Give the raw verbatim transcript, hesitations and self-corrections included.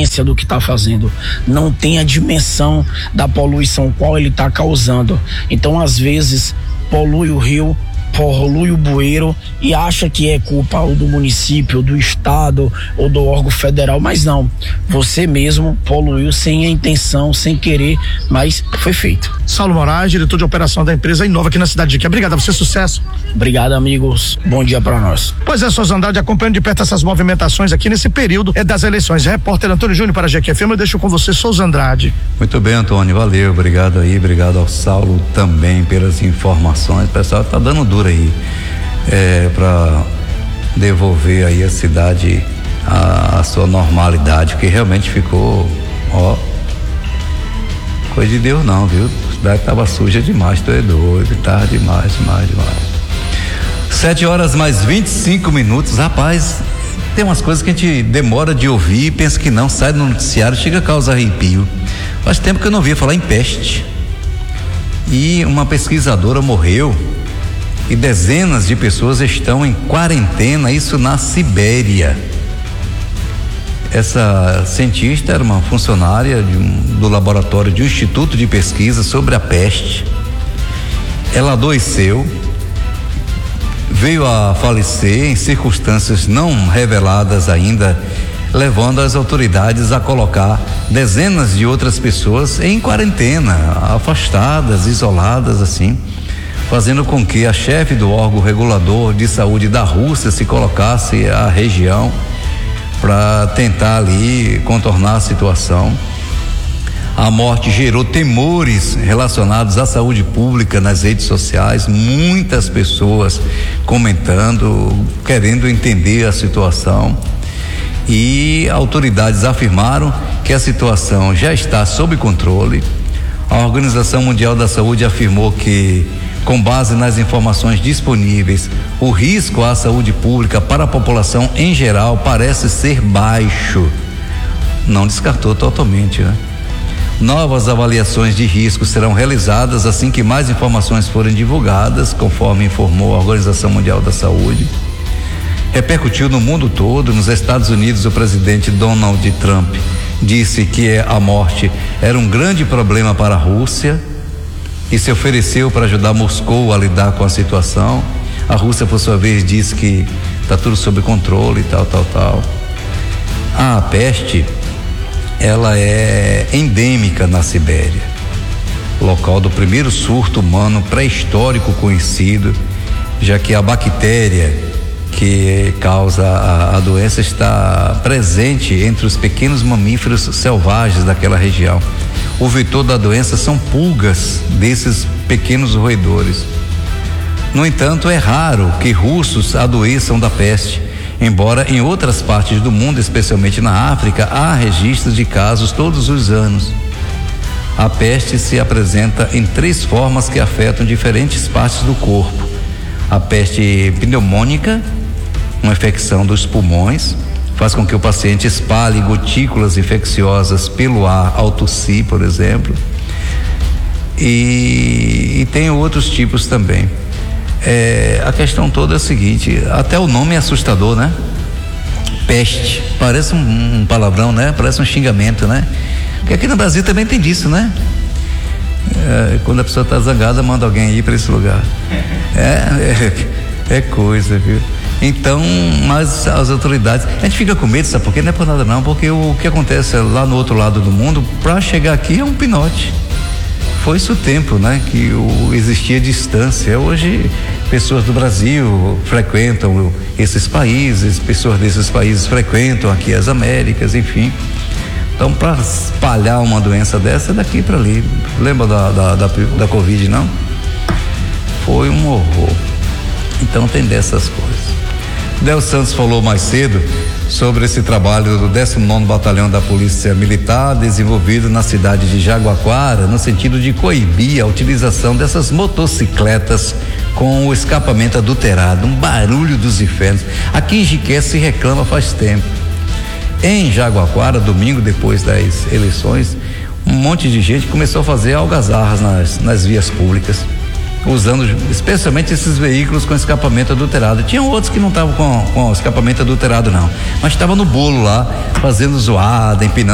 consciência do que está fazendo, não tem a dimensão da poluição qual ele está causando. Então, às vezes, polui o rio, polui o bueiro e acha que é culpa ou do município, do estado ou do órgão federal, mas não, você mesmo poluiu sem a intenção, sem querer, mas foi feito. Saulo Moraes, diretor de operação da empresa Inova aqui na cidade de Jiqué. Obrigado a você, sucesso. Obrigado, amigos, bom dia para nós. Pois é, Souza Andrade, acompanhando de perto essas movimentações aqui nesse período é das eleições. Repórter Antônio Júnior para a Jiqué F M, eu deixo com você, Souza Andrade. Muito bem, Antônio, valeu, obrigado aí, obrigado ao Saulo também pelas informações. O pessoal tá dando duro aí é, para devolver aí a cidade a, a sua normalidade, porque realmente ficou, ó, coisa de Deus não, viu? A cidade tava suja demais, tu é doido, tava demais, demais, demais. Sete horas mais vinte e cinco minutos, rapaz, tem umas coisas que a gente demora de ouvir e pensa que não, sai no noticiário, chega a causar arrepio. Faz tempo que eu não ouvia falar em peste. E uma pesquisadora morreu e dezenas de pessoas estão em quarentena, isso na Sibéria. Essa cientista era uma funcionária de um, do laboratório de um instituto de pesquisa sobre a peste. Ela adoeceu, veio a falecer em circunstâncias não reveladas ainda, levando as autoridades a colocar dezenas de outras pessoas em quarentena, afastadas, isoladas assim, fazendo com que a chefe do órgão regulador de saúde da Rússia se colocasse à região para tentar ali contornar a situação. A morte gerou temores relacionados à saúde pública nas redes sociais, muitas pessoas comentando, querendo entender a situação, e autoridades afirmaram que a situação já está sob controle. A Organização Mundial da Saúde afirmou que, com base nas informações disponíveis, o risco à saúde pública para a população em geral parece ser baixo. Não descartou totalmente, né? Novas avaliações de risco serão realizadas assim que mais informações forem divulgadas, conforme informou a Organização Mundial da Saúde. Repercutiu no mundo todo. Nos Estados Unidos, o presidente Donald Trump disse que a morte era um grande problema para a Rússia e se ofereceu para ajudar Moscou a lidar com a situação. A Rússia, por sua vez, disse que está tudo sob controle e tal, tal, tal. A peste, ela é endêmica na Sibéria, local do primeiro surto humano pré-histórico conhecido, já que a bactéria que causa a, a doença está presente entre os pequenos mamíferos selvagens daquela região. O vetor da doença são pulgas desses pequenos roedores. No entanto, é raro que russos adoeçam da peste, embora em outras partes do mundo, especialmente na África, há registros de casos todos os anos. A peste se apresenta em três formas que afetam diferentes partes do corpo: a peste pneumônica, uma infecção dos pulmões, faz com que o paciente espalhe gotículas infecciosas pelo ar ao tossir, por exemplo, e, e tem outros tipos também. É, a questão toda é a seguinte, até o nome é assustador, né? Peste, parece um, um palavrão, né? Parece um xingamento, né? Porque aqui no Brasil também tem disso, né? É, quando a pessoa está zangada, manda alguém ir para esse lugar. É, é, é coisa, viu? Então, mas as autoridades, a gente fica com medo, sabe por quê? Não é por nada não, porque o que acontece lá no outro lado do mundo, para chegar aqui é um pinote. Foi isso o tempo, né? Que o, existia distância. Hoje, pessoas do Brasil frequentam esses países, pessoas desses países frequentam aqui as Américas, enfim. Então, para espalhar uma doença dessa, é daqui para ali. Lembra da, da, da, da Covid, não? Foi um horror. Então, tem dessas coisas. Del Santos falou mais cedo sobre esse trabalho do décimo nono Batalhão da Polícia Militar, desenvolvido na cidade de Jaguaquara, no sentido de coibir a utilização dessas motocicletas com o escapamento adulterado, um barulho dos infernos. Aqui em Jiqué se reclama faz tempo. Em Jaguaquara, domingo depois das eleições, um monte de gente começou a fazer algazarras nas, nas vias públicas, usando especialmente esses veículos com escapamento adulterado. Tinham outros que não estavam com, com escapamento adulterado não, mas estava no bolo lá, fazendo zoada, empinando